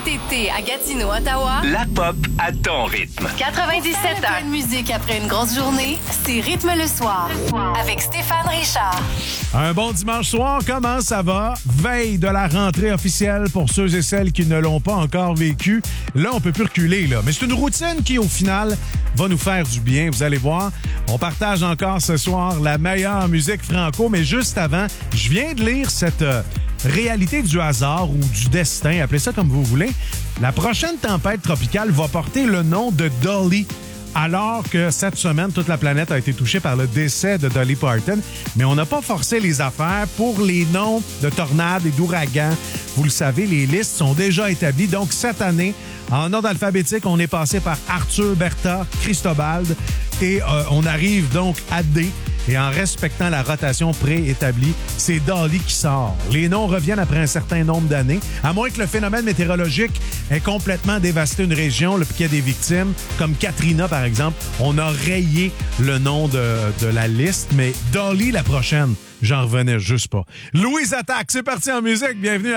Cet été à Gatineau, Ottawa, La pop à ton rythme. 97 ans. Une musique après une grosse journée, c'est Rythme le soir avec Stéphane Richard. Un bon dimanche soir, comment ça va? Veille de la rentrée officielle pour ceux et celles qui ne l'ont pas encore vécu. Là, on peut plus reculer, là. Mais c'est une routine qui, au final, va nous faire du bien. Vous allez voir, on partage encore ce soir la meilleure musique franco. Mais juste avant, je viens de lire cette réalité du hasard ou du destin, appelez ça comme vous voulez. La prochaine tempête tropicale va porter le nom de Dolly. Alors que cette semaine, toute la planète a été touchée par le décès de Dolly Parton. Mais on n'a pas forcé les affaires pour les noms de tornades et d'ouragans. Vous le savez, les listes sont déjà établies. Donc, cette année, en ordre alphabétique, on est passé par Arthur, Bertha, Christobald et on arrive donc à D. Et en respectant la rotation préétablie, c'est Dolly qui sort. Les noms reviennent après un certain nombre d'années, à moins que le phénomène météorologique ait complètement dévasté une région, puis qu'il y a des victimes, comme Katrina, par exemple. On a rayé le nom de la liste, mais Dolly, la prochaine, j'en revenais juste pas. Louise Attaque, c'est parti en musique. Bienvenue